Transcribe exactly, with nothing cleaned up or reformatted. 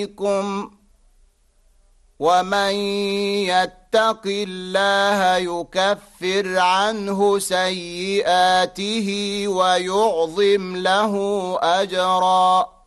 عليكم ومن يتق الله يكفر عنه سيئاته ويعظم له أجرا